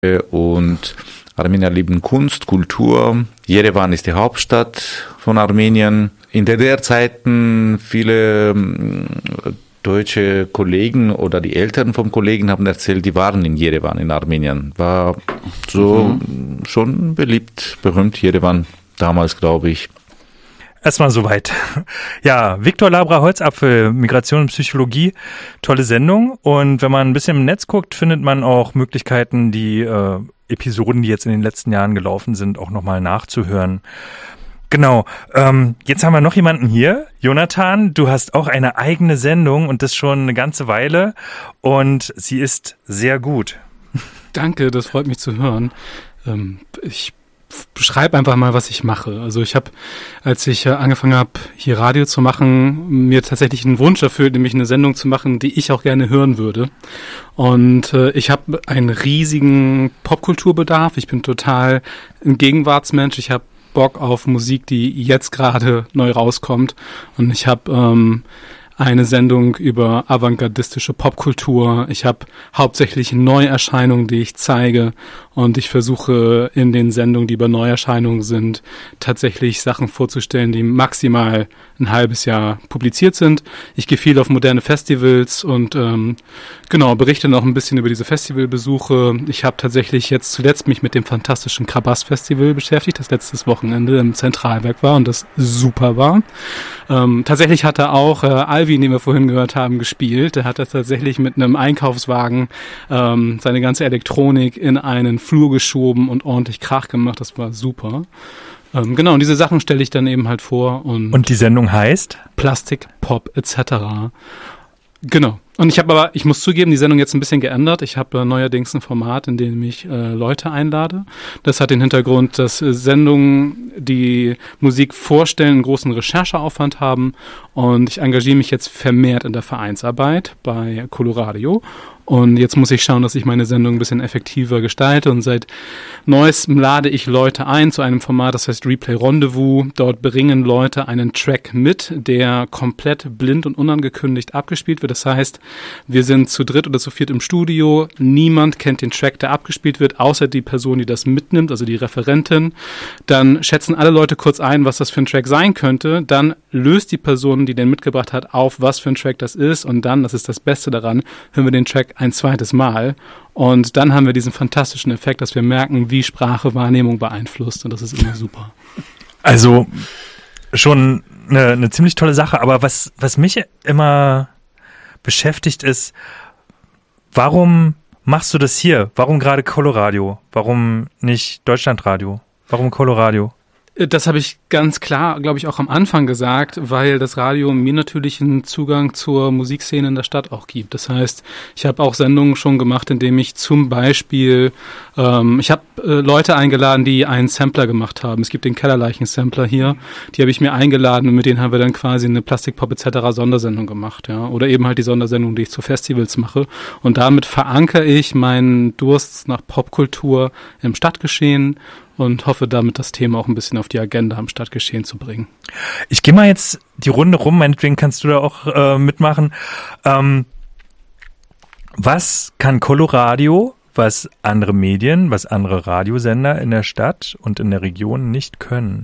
und Armenier lieben Kunst, Kultur. Jerewan ist die Hauptstadt von Armenien. In DDR-Zeiten viele deutsche Kollegen oder die Eltern vom Kollegen haben erzählt, die waren in Jerewan in Armenien. War so schon beliebt, berühmt Jerewan damals, glaube ich. Erstmal soweit. Ja, Viktor Labra-Holzapfel, Migration und Psychologie, tolle Sendung. Und wenn man ein bisschen im Netz guckt, findet man auch Möglichkeiten, die Episoden, die jetzt in den letzten Jahren gelaufen sind, auch nochmal nachzuhören. Genau. Jetzt haben wir noch jemanden hier. Jonathan, du hast auch eine eigene Sendung und das schon eine ganze Weile. Und sie ist sehr gut. Danke, das freut mich zu hören. Ich beschreibe einfach mal, was ich mache. Also ich habe, als ich angefangen habe, hier Radio zu machen, mir tatsächlich einen Wunsch erfüllt, nämlich eine Sendung zu machen, die ich auch gerne hören würde. Und ich habe einen riesigen Popkulturbedarf. Ich bin total ein Gegenwartsmensch. Ich habe Bock auf Musik, die jetzt gerade neu rauskommt. Und ich habe eine Sendung über avantgardistische Popkultur. Ich habe hauptsächlich Neuerscheinungen, die ich zeige. Und ich versuche in den Sendungen, die über Neuerscheinungen sind, tatsächlich Sachen vorzustellen, die maximal ein halbes Jahr publiziert sind. Ich gehe viel auf moderne Festivals und berichte noch ein bisschen über diese Festivalbesuche. Ich habe tatsächlich jetzt zuletzt mich mit dem fantastischen Krabas-Festival beschäftigt, das letztes Wochenende im Zentralberg war und das super war. Tatsächlich hat er auch Alvin, den wir vorhin gehört haben, gespielt. Der hat das tatsächlich mit einem Einkaufswagen seine ganze Elektronik in einen Flur geschoben und ordentlich Krach gemacht. Das war super. Und diese Sachen stelle ich dann eben halt vor. Und die Sendung heißt? Plastik, Pop etc. Genau. Und ich muss zugeben, die Sendung jetzt ein bisschen geändert. Ich habe neuerdings ein Format, in dem ich Leute einlade. Das hat den Hintergrund, dass Sendungen, die Musik vorstellen, einen großen Rechercheaufwand haben. Und ich engagiere mich jetzt vermehrt in der Vereinsarbeit bei Coloradio. Und jetzt muss ich schauen, dass ich meine Sendung ein bisschen effektiver gestalte. Und seit Neuestem lade ich Leute ein zu einem Format, das heißt Replay Rendezvous. Dort bringen Leute einen Track mit, der komplett blind und unangekündigt abgespielt wird. Das heißt, wir sind zu dritt oder zu viert im Studio. Niemand kennt den Track, der abgespielt wird, außer die Person, die das mitnimmt, also die Referentin. Dann schätzen alle Leute kurz ein, was das für ein Track sein könnte. Dann löst die Person, die den mitgebracht hat, auf, was für ein Track das ist. Und dann, das ist das Beste daran, hören wir den Track ein zweites Mal. Und dann haben wir diesen fantastischen Effekt, dass wir merken, wie Sprache Wahrnehmung beeinflusst. Und das ist immer super. Also schon eine ziemlich tolle Sache. Aber was mich immer beschäftigt ist, warum machst du das hier? Warum gerade Coloradio? Warum nicht Deutschlandradio? Warum Coloradio? Das habe ich ganz klar, glaube ich, auch am Anfang gesagt, weil das Radio mir natürlich einen Zugang zur Musikszene in der Stadt auch gibt. Das heißt, ich habe auch Sendungen schon gemacht, in denen ich zum Beispiel, ich habe Leute eingeladen, die einen Sampler gemacht haben. Es gibt den Kellerleichen-Sampler hier, die habe ich mir eingeladen und mit denen haben wir dann quasi eine Plastik-Pop etc. Sondersendung gemacht, ja, oder eben halt die Sondersendung, die ich zu Festivals mache. Und damit verankere ich meinen Durst nach Popkultur im Stadtgeschehen und hoffe damit, das Thema auch ein bisschen auf die Agenda am Stadtgeschehen zu bringen. Ich gehe mal jetzt die Runde rum, meinetwegen kannst du da auch mitmachen. Was kann Coloradio, was andere Medien, was andere Radiosender in der Stadt und in der Region nicht können?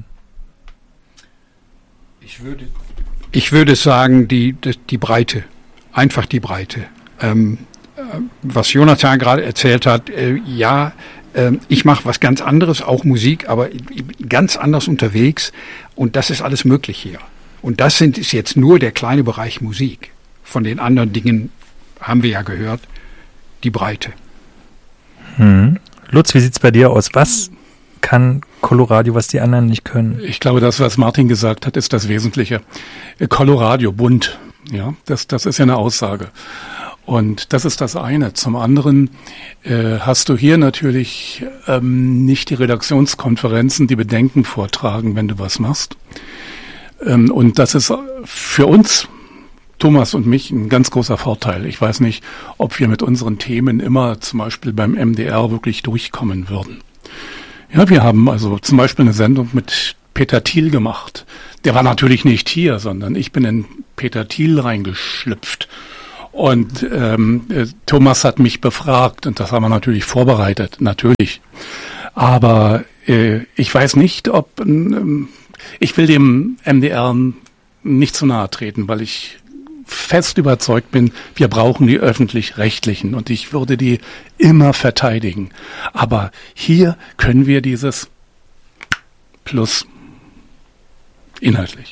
Ich würde sagen, die Breite. Einfach die Breite. Was Jonathan gerade erzählt hat, ich mache was ganz anderes, auch Musik, aber ganz anders unterwegs und das ist alles möglich hier. Und das ist jetzt nur der kleine Bereich Musik. Von den anderen Dingen haben wir ja gehört, die Breite. Lutz, wie sieht's bei dir aus? Was kann Coloradio, was die anderen nicht können? Ich glaube, das, was Martin gesagt hat, ist das Wesentliche. Coloradio, bunt, ja, das ist ja eine Aussage. Und das ist das eine. Zum anderen hast du hier natürlich nicht die Redaktionskonferenzen, die Bedenken vortragen, wenn du was machst. Und das ist für uns, Thomas und mich, ein ganz großer Vorteil. Ich weiß nicht, ob wir mit unseren Themen immer zum Beispiel beim MDR wirklich durchkommen würden. Ja, wir haben also zum Beispiel eine Sendung mit Peter Thiel gemacht. Der war natürlich nicht hier, sondern ich bin in Peter Thiel reingeschlüpft. Und Thomas hat mich befragt und das haben wir natürlich vorbereitet, natürlich. Aber ich weiß nicht, ob ich will dem MDR nicht zu nahe treten, weil ich fest überzeugt bin, wir brauchen die Öffentlich-Rechtlichen und ich würde die immer verteidigen. Aber hier können wir dieses Plus inhaltlich.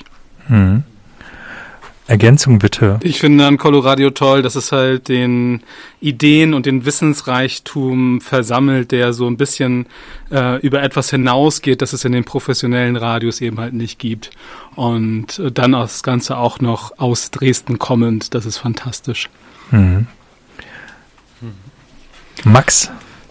Ergänzung bitte. Ich finde an Coloradio toll, dass es halt den Ideen und den Wissensreichtum versammelt, der so ein bisschen über etwas hinausgeht, das es in den professionellen Radios eben halt nicht gibt. Und dann das Ganze auch noch aus Dresden kommend, das ist fantastisch. Max?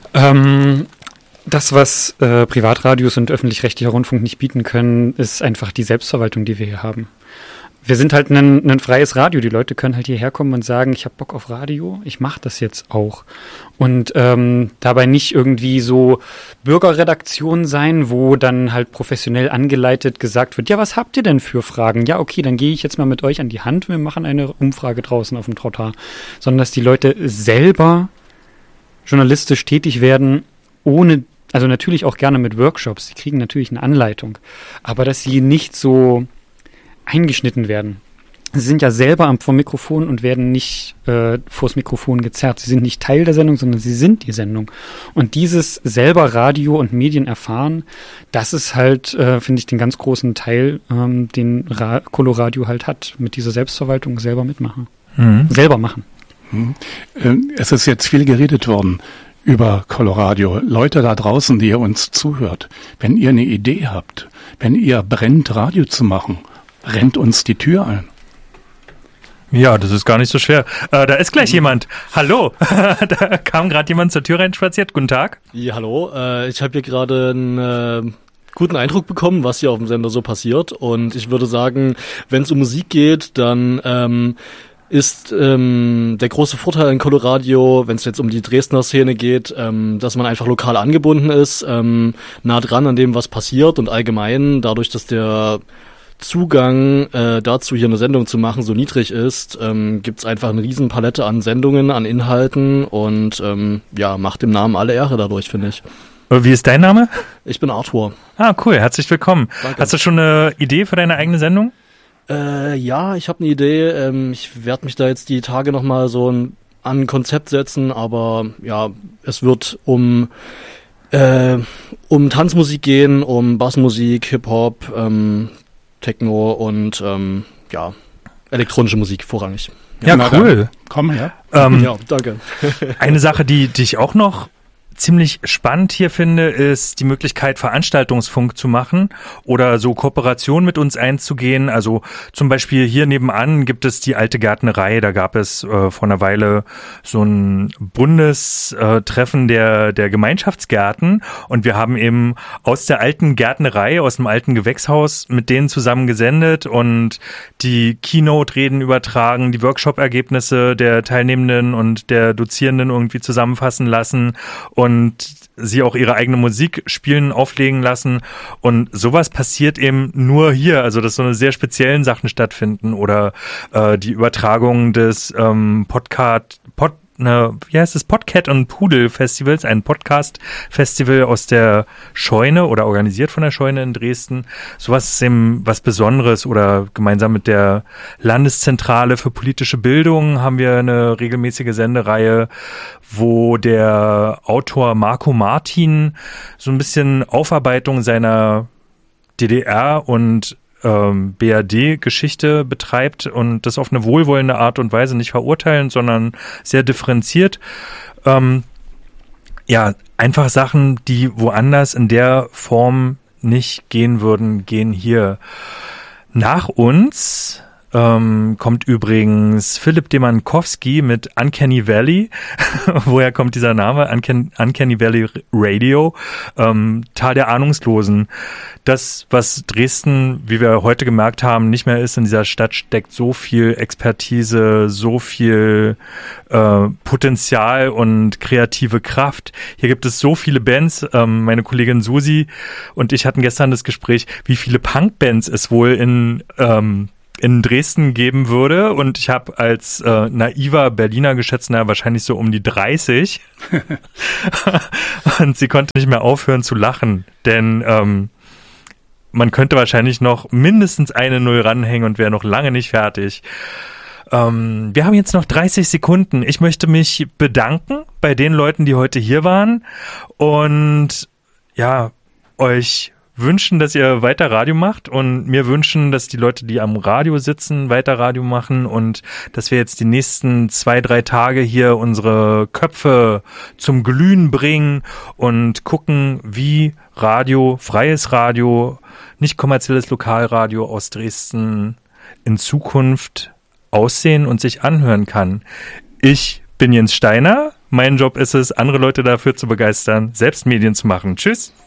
Das, was Privatradios und öffentlich-rechtlicher Rundfunk nicht bieten können, ist einfach die Selbstverwaltung, die wir hier haben. Wir sind halt ein freies Radio. Die Leute können halt hierher kommen und sagen, ich habe Bock auf Radio, ich mache das jetzt auch. Und dabei nicht irgendwie so Bürgerredaktion sein, wo dann halt professionell angeleitet gesagt wird, ja, was habt ihr denn für Fragen? Ja, okay, dann gehe ich jetzt mal mit euch an die Hand, wir machen eine Umfrage draußen auf dem Trottoir. Sondern dass die Leute selber journalistisch tätig werden, also natürlich auch gerne mit Workshops, sie kriegen natürlich eine Anleitung, aber dass sie nicht so eingeschnitten werden. Sie sind ja selber vom Mikrofon und werden nicht vors Mikrofon gezerrt. Sie sind nicht Teil der Sendung, sondern sie sind die Sendung. Und dieses selber Radio und Medien erfahren, das ist halt, finde ich, den ganz großen Teil, den Coloradio halt hat, mit dieser Selbstverwaltung selber mitmachen. Selber machen. Es ist jetzt viel geredet worden über Coloradio. Leute da draußen, die ihr uns zuhört, wenn ihr eine Idee habt, wenn ihr brennt, Radio zu machen, rennt uns die Tür ein. Ja, das ist gar nicht so schwer. Da ist gleich jemand. Hallo. Da kam gerade jemand zur Tür reinspaziert. Guten Tag. Ja, hallo. Ich habe hier gerade einen guten Eindruck bekommen, was hier auf dem Sender so passiert. Und ich würde sagen, wenn es um Musik geht, dann ist der große Vorteil in Coloradio, wenn es jetzt um die Dresdner Szene geht, dass man einfach lokal angebunden ist, nah dran an dem, was passiert und allgemein dadurch, dass der Zugang dazu, hier eine Sendung zu machen, so niedrig ist, gibt's einfach eine riesen Palette an Sendungen, an Inhalten und macht dem Namen alle Ehre dadurch, finde ich. Wie ist dein Name? Ich bin Arthur. Ah, cool, herzlich willkommen. Danke. Hast du schon eine Idee für deine eigene Sendung? Ja, ich habe eine Idee. Ich werde mich da jetzt die Tage nochmal so an ein Konzept setzen, aber ja, es wird um Tanzmusik gehen, um Bassmusik, Hip-Hop, Techno und elektronische Musik vorrangig. Ja, cool. Komm her. Ja, danke. Eine Sache, die ich auch noch ziemlich spannend hier finde, ist die Möglichkeit, Veranstaltungsfunk zu machen oder so Kooperation mit uns einzugehen. Also zum Beispiel hier nebenan gibt es die Alte Gärtnerei. Da gab es vor einer Weile so ein Bundestreffen der Gemeinschaftsgärten und wir haben eben aus der alten Gärtnerei, aus dem alten Gewächshaus mit denen zusammen gesendet und die Keynote-Reden übertragen, die Workshop-Ergebnisse der Teilnehmenden und der Dozierenden irgendwie zusammenfassen lassen und sie auch ihre eigene Musik spielen, auflegen lassen. Und sowas passiert eben nur hier. Also, dass so eine sehr speziellen Sachen stattfinden oder die Übertragung des Podcat und Pudel Festivals, ein Podcast-Festival aus der Scheune oder organisiert von der Scheune in Dresden. Sowas ist eben was Besonderes oder gemeinsam mit der Landeszentrale für politische Bildung haben wir eine regelmäßige Sendereihe, wo der Autor Marco Martin so ein bisschen Aufarbeitung seiner DDR und BRD-Geschichte betreibt und das auf eine wohlwollende Art und Weise nicht verurteilen, sondern sehr differenziert. Einfach Sachen, die woanders in der Form nicht gehen würden, gehen hier. Nach uns kommt übrigens Philipp Demankowski mit Uncanny Valley. Woher kommt dieser Name? Uncanny Valley Radio. Tal der Ahnungslosen. Das, was Dresden, wie wir heute gemerkt haben, nicht mehr ist in dieser Stadt, steckt so viel Expertise, so viel Potenzial und kreative Kraft. Hier gibt es so viele Bands. Meine Kollegin Susi und ich hatten gestern das Gespräch, wie viele Punkbands es wohl in in Dresden geben würde. Und ich habe als naiver Berliner geschätzt, wahrscheinlich so um die 30. Und sie konnte nicht mehr aufhören zu lachen, denn man könnte wahrscheinlich noch mindestens eine Null ranhängen und wäre noch lange nicht fertig. Wir haben jetzt noch 30 Sekunden. Ich möchte mich bedanken bei den Leuten, die heute hier waren und ja, euch wünschen, dass ihr weiter Radio macht und mir wünschen, dass die Leute, die am Radio sitzen, weiter Radio machen und dass wir jetzt die nächsten 2-3 Tage hier unsere Köpfe zum Glühen bringen und gucken, wie Radio, freies Radio, nicht kommerzielles Lokalradio aus Dresden in Zukunft aussehen und sich anhören kann. Ich bin Jens Steiner. Mein Job ist es, andere Leute dafür zu begeistern, selbst Medien zu machen. Tschüss.